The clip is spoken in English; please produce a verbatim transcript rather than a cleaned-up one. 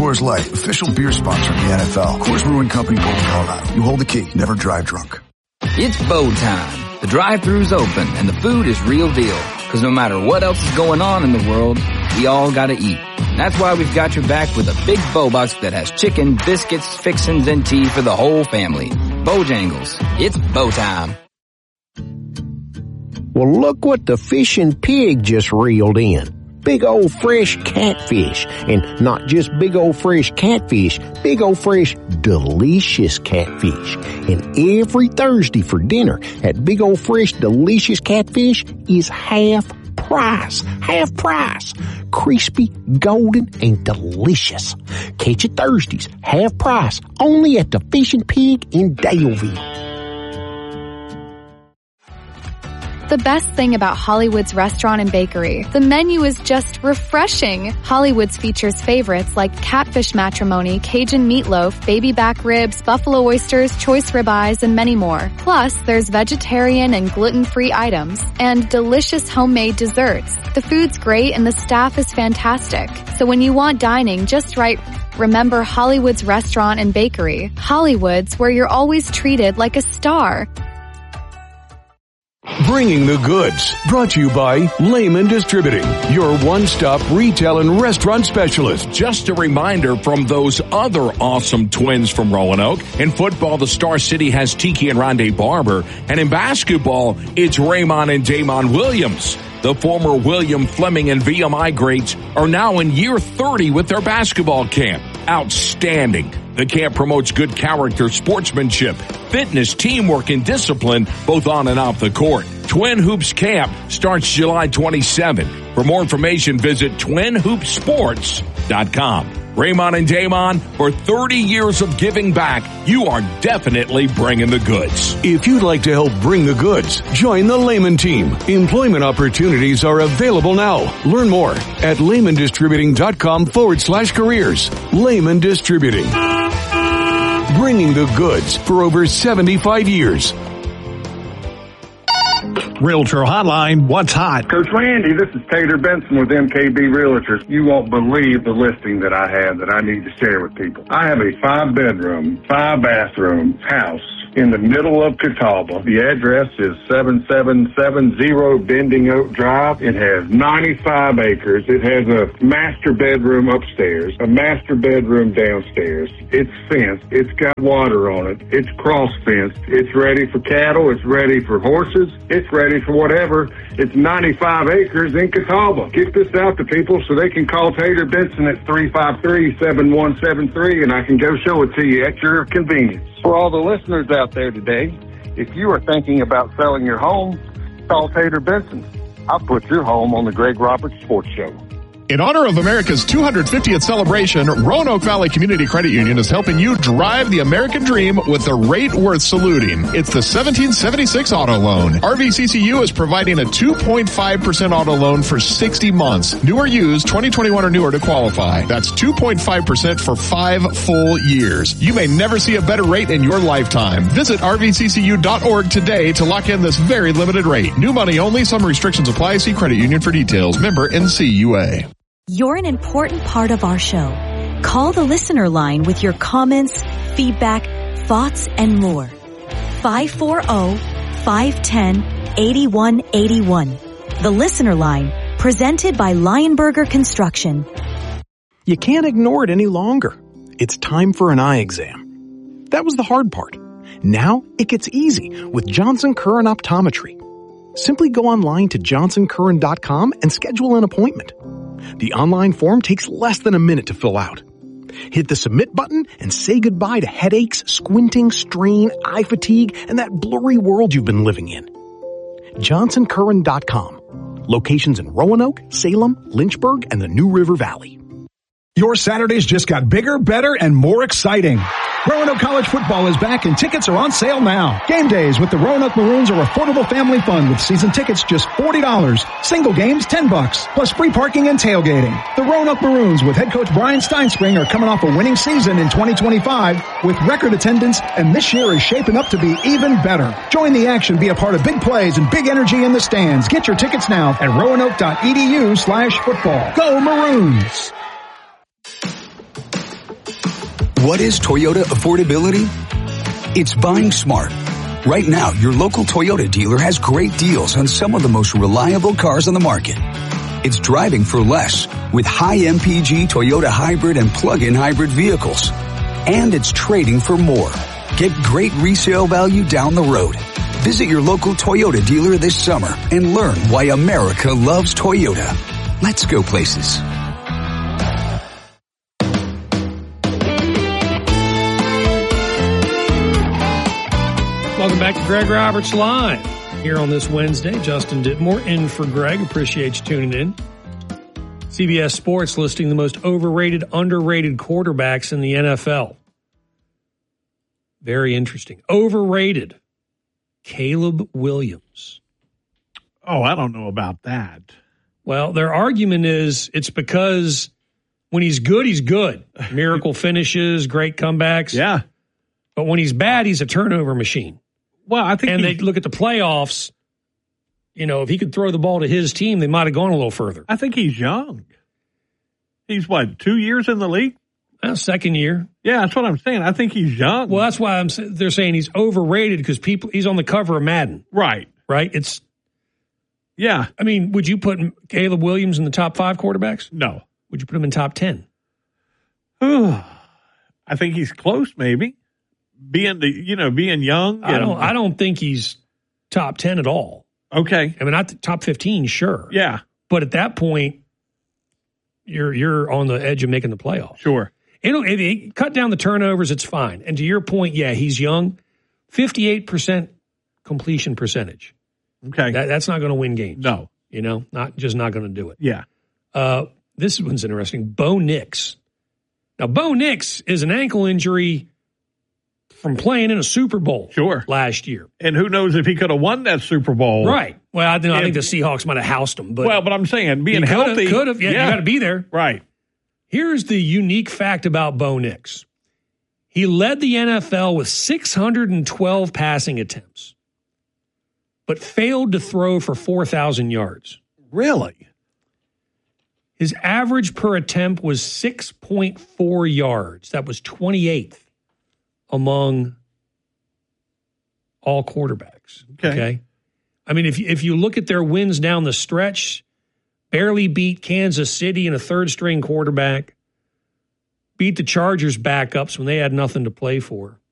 Coors Light, official beer sponsor of the N F L. Coors Brewing Company, Boulder, Colorado. You hold the key. Never drive drunk. It's bow time. The drive-thru's open and the food is real deal. Cause no matter what else is going on in the world, we all gotta eat. That's why we've got your back with a big bow box that has chicken, biscuits, fixins, and tea for the whole family. Bojangles. It's bow time. Well, look what the fishing pig just reeled in. Big old fresh catfish. And not just big old fresh catfish, big old fresh delicious catfish. And every Thursday for dinner at Big Old Fresh Delicious Catfish is half price. Half price. Crispy, golden, and delicious. Catch it Thursdays, half price, only at the Fishing Pig in Daleville. The best thing about Hollywood's Restaurant and Bakery, the menu is just refreshing. Hollywood's features favorites like catfish matrimony, Cajun meatloaf, baby back ribs, buffalo oysters, choice ribeyes, and many more. Plus, there's vegetarian and gluten-free items and delicious homemade desserts. The food's great and the staff is fantastic. So when you want dining just right, remember Hollywood's Restaurant and Bakery. Hollywood's, where you're always treated like a star. Bringing the Goods, brought to you by Lehman Distributing, your one-stop retail and restaurant specialist. Just a reminder from those other awesome twins from Roanoke. In football, the Star City has Tiki and Rondé Barber. And in basketball, it's Raymond and Damon Williams. The former William Fleming and V M I greats are now in year thirty with their basketball camp. Outstanding. The camp promotes good character, sportsmanship, fitness, teamwork, and discipline, both on and off the court. Twin Hoops Camp starts July twenty-seventh. For more information, visit twin hoops sports dot com. Raymond and Damon, for thirty years of giving back, you are definitely bringing the goods. If you'd like to help bring the goods, join the Lehman team. Employment opportunities are available now. Learn more at lehman distributing dot com forward slash careers. Lehman Distributing. Bringing the goods for over seventy-five years. Realtor Hotline, what's hot? Coach Randy, this is Tater Benson with M K B Realtors. You won't believe the listing that I have that I need to share with people. I have a five-bedroom, five-bathroom house in the middle of Catawba. The address is seven seven seven zero Bending Oak Drive. It has ninety-five acres. It has a master bedroom upstairs, a master bedroom downstairs. It's fenced. It's got water on it. It's cross-fenced. It's ready for cattle. It's ready for horses. It's ready for whatever. It's ninety-five acres in Catawba. Get this out to people so they can call Tater Benson at three five three, seven one seven three, and I can go show it to you at your convenience. For all the listeners out there today, if you are thinking about selling your home, call Tater Benson. I'll put your home on the Greg Roberts Sports Show. In honor of America's two hundred fiftieth celebration, Roanoke Valley Community Credit Union is helping you drive the American dream with a rate worth saluting. It's the seventeen seventy-six auto loan. R V C C U is providing a two point five percent auto loan for sixty months. New or used, twenty twenty-one or newer to qualify. That's two point five percent for five full years. You may never see a better rate in your lifetime. Visit R V C C U dot org today to lock in this very limited rate. New money only. Some restrictions apply. See credit union for details. Member N C U A. You're an important part of our show. Call the listener line with your comments, feedback, thoughts, and more. five four zero, five one zero, eight one eight one. The listener line, presented by Lionberger Construction. You can't ignore it any longer. It's time for an eye exam. That was the hard part. Now it gets easy with Johnson Curran Optometry. Simply go online to johnson curran dot com and schedule an appointment. The online form takes less than a minute to fill out. Hit the submit button and say goodbye to headaches, squinting, strain, eye fatigue, and that blurry world you've been living in. johnson curran dot com. Locations in Roanoke, Salem, Lynchburg, and the New River Valley. Your Saturdays just got bigger, better, and more exciting. Roanoke College football is back and tickets are on sale now. Game days with the Roanoke Maroons are affordable family fun with season tickets just forty dollars. Single games, ten bucks, plus free parking and tailgating. The Roanoke Maroons with head coach Brian Steinspring are coming off a winning season in twenty twenty-five with record attendance, and this year is shaping up to be even better. Join the action, be a part of big plays and big energy in the stands. Get your tickets now at roanoke dot e d u slash football. Go Maroons! What is Toyota affordability? It's buying smart. Right now, your local Toyota dealer has great deals on some of the most reliable cars on the market. It's driving for less with high M P G Toyota hybrid and plug-in hybrid vehicles. And it's trading for more. Get great resale value down the road. Visit your local Toyota dealer this summer and learn why America loves Toyota. Let's go places. Welcome back to Greg Roberts Live here on this Wednesday. Justin Ditmore in for Greg. Appreciate you tuning in. C B S Sports listing the most overrated, underrated quarterbacks in the N F L. Very interesting. Overrated, Caleb Williams. Oh, I don't know about that. Well, their argument is it's because when he's good, he's good. Miracle finishes, great comebacks. Yeah. But when he's bad, he's a turnover machine. Well, I think, and they look at the playoffs. You know, if he could throw the ball to his team, they might have gone a little further. I think he's young. He's what, two years in the league? Well, second year. Yeah, that's what I'm saying. I think he's young. Well, that's why I'm. They're saying he's overrated because people. He's on the cover of Madden. Right. Right. It's. Yeah. I mean, would you put Caleb Williams in the top five quarterbacks? No. Would you put him in top ten? I think he's close, maybe. Being the, you know, being young. I don't. I don't think he's top ten at all. Okay. I mean, not the top fifteen, sure. Yeah. But at that point, you're you're on the edge of making the playoffs. Sure. You know, if he cut down the turnovers, it's fine. And to your point, yeah, he's young. fifty-eight percent completion percentage. Okay. That, that's not going to win games. No. You know, not just not going to do it. Yeah. Uh, this one's interesting. Bo Nix. Now, Bo Nix is an ankle injury from playing in a Super Bowl sure. last year. And who knows if he could have won that Super Bowl. Right. Well, I, think, I think the Seahawks might have housed him. But well, but I'm saying being healthy. Could have. Yeah, yeah, you got to be there. Right. Here's the unique fact about Bo Nix. He led the N F L with six hundred twelve passing attempts, but failed to throw for four thousand yards. Really? His average per attempt was six point four yards. That was twenty-eighth among all quarterbacks. Okay. okay? I mean, if you, if you look at their wins down the stretch, barely beat Kansas City and a third-string quarterback, beat the Chargers backups when they had nothing to play for.